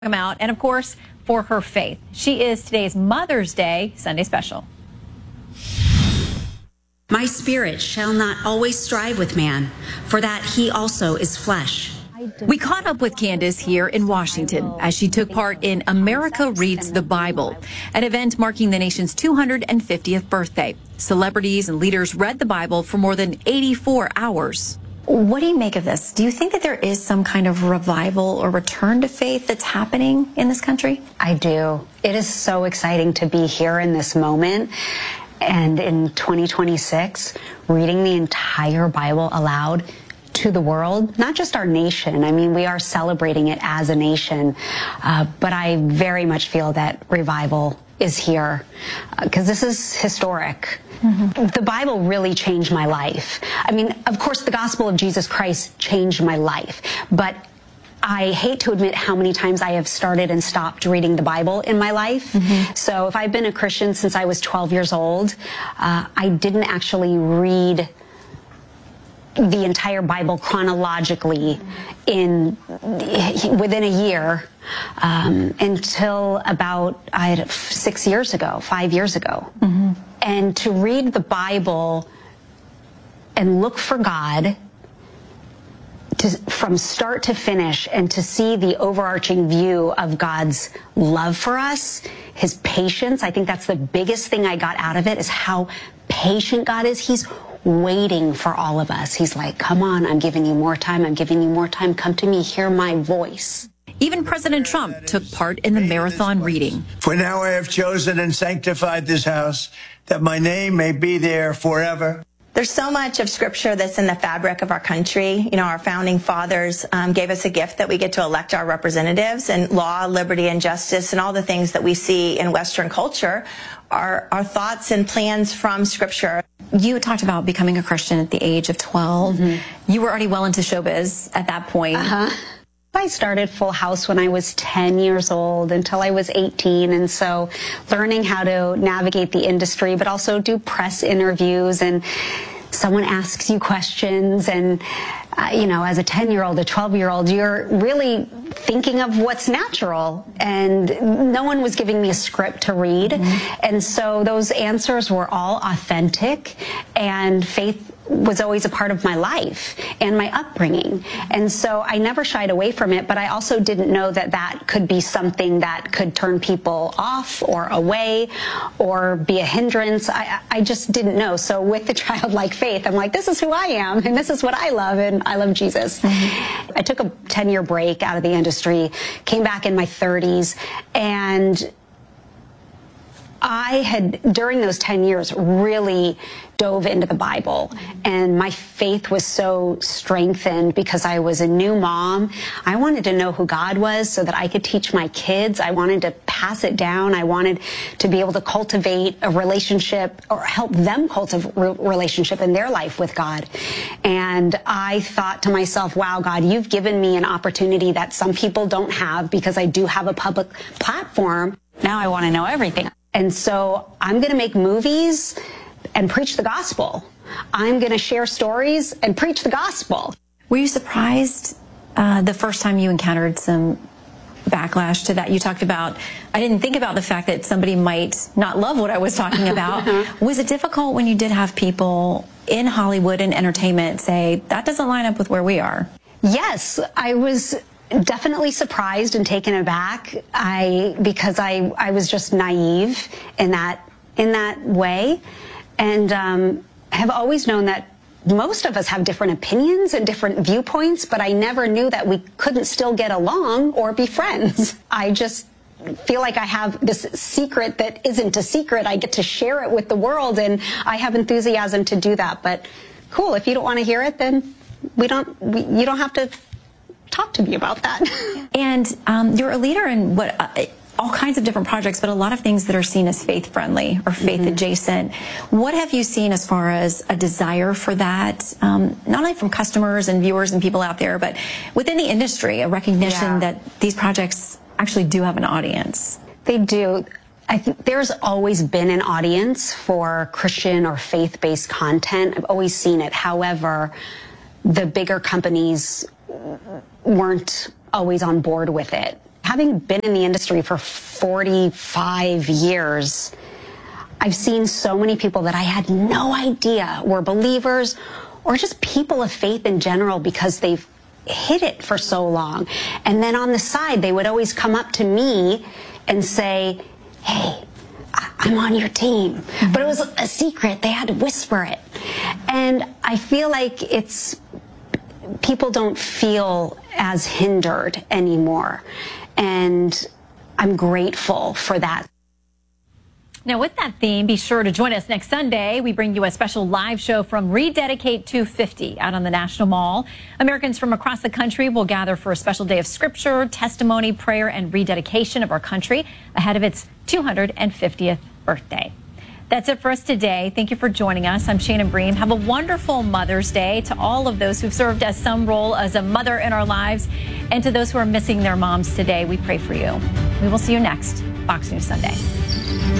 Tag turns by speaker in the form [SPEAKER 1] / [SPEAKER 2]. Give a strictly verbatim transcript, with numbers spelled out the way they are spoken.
[SPEAKER 1] Come out, and of course, for her faith. She is today's Mother's Day Sunday Special.
[SPEAKER 2] My spirit shall not always strive with man, for that he also is flesh.
[SPEAKER 1] We caught up with Candace here in Washington as she took part in America Reads the Bible, an event marking the nation's two hundred fiftieth birthday. Celebrities and leaders read the Bible for more than eighty-four hours.
[SPEAKER 3] What do you make of this? Do you think that there is some kind of revival or return to faith that's happening in this country?
[SPEAKER 4] I do. It is so exciting to be here in this moment. And in twenty twenty-six, reading the entire Bible aloud to the world, not just our nation. I mean, we are celebrating it as a nation. Uh, but I very much feel that revival is here because uh, this is historic. Mm-hmm. The Bible really changed my life. I mean, of course, the gospel of Jesus Christ changed my life, but I hate to admit how many times I have started and stopped reading the Bible in my life. Mm-hmm. So if I've been a Christian since I was twelve years old, uh, I didn't actually read the entire Bible chronologically in within a year um, until about I had six years ago, five years ago. Mm-hmm. And to read the Bible and look for God to, from start to finish, and to see the overarching view of God's love for us, his patience. I think that's the biggest thing I got out of it, is how patient God is. He's waiting for all of us. He's like, come on, I'm giving you more time. I'm giving you more time. Come to me, hear my voice.
[SPEAKER 1] Even President Trump took part in the marathon reading.
[SPEAKER 5] For now I have chosen and sanctified this house, that my name may be there forever.
[SPEAKER 6] There's so much of Scripture that's in the fabric of our country. You know, our founding fathers um, gave us a gift that we get to elect our representatives, and law, liberty, and justice, and all the things that we see in Western culture are, are thoughts and plans from Scripture.
[SPEAKER 3] You talked about becoming a Christian at the age of twelve. Mm-hmm. You were already well into showbiz at that point.
[SPEAKER 4] Uh-huh. I started Full House when I was ten years old until I was eighteen, and so learning how to navigate the industry, but also do press interviews, and someone asks you questions, and uh, you know, as a ten-year-old, a twelve-year-old, you're really thinking of what's natural, and no one was giving me a script to read, mm-hmm. and so those answers were all authentic, and faith was always a part of my life and my upbringing. And so I never shied away from it, but I also didn't know that that could be something that could turn people off or away or be a hindrance. I, I just didn't know. So with the childlike faith, I'm like, this is who I am, and this is what I love, and I love Jesus. Mm-hmm. I took a ten-year break out of the industry, came back in my thirties, and I had, during those ten years, really dove into the Bible, and my faith was so strengthened because I was a new mom. I wanted to know who God was so that I could teach my kids. I wanted to pass it down. I wanted to be able to cultivate a relationship, or help them cultivate a relationship in their life with God. And I thought to myself, wow, God, you've given me an opportunity that some people don't have, because I do have a public platform. Now I want to know everything. And so I'm going to make movies and preach the gospel. I'm going to share stories and preach the gospel.
[SPEAKER 3] Were you surprised uh, the first time you encountered some backlash to that? You talked about, I didn't think about the fact that somebody might not love what I was talking about. Was it difficult when you did have people in Hollywood and entertainment say, that doesn't line up with where we are?
[SPEAKER 4] Yes, I was definitely surprised and taken aback. I because I I was just naive in that in that way, and um, have always known that most of us have different opinions and different viewpoints, but I never knew that we couldn't still get along or be friends. I just feel like I have this secret that isn't a secret. I get to share it with the world, and I have enthusiasm to do that. But cool, if you don't want to hear it, then we don't. We, you don't have to talk to me about that.
[SPEAKER 3] And um, you're a leader in what uh, all kinds of different projects, but a lot of things that are seen as faith-friendly or faith-adjacent. Mm-hmm. What have you seen as far as a desire for that, um, not only from customers and viewers and people out there, but within the industry, a recognition yeah. that these projects actually do have an audience?
[SPEAKER 4] They do. I think there's always been an audience for Christian or faith-based content. I've always seen it. However, the bigger companies weren't always on board with it. Having been in the industry for forty-five years, I've seen so many people that I had no idea were believers or just people of faith in general because they've hid it for so long. And then on the side, they would always come up to me and say, hey, I'm on your team. Mm-hmm. But it was a secret. They had to whisper it. And I feel like it's, people don't feel as hindered anymore. And I'm grateful for that.
[SPEAKER 1] Now, with that theme, be sure to join us next Sunday. We bring you a special live show from Rededicate two fifty out on the National Mall. Americans from across the country will gather for a special day of scripture, testimony, prayer, and rededication of our country ahead of its two hundred fiftieth birthday. That's it for us today. Thank you for joining us. I'm Shannon Bream. Have a wonderful Mother's Day to all of those who've served as some role as a mother in our lives, and to those who are missing their moms today. We pray for you. We will see you next Fox News Sunday.